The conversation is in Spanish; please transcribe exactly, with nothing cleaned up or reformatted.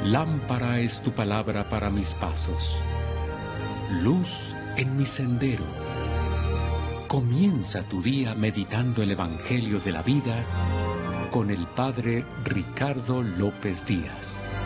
Lámpara es tu palabra para mis pasos, luz en mi sendero. Comienza tu día meditando el Evangelio de la vida con el Padre Ricardo López Díaz.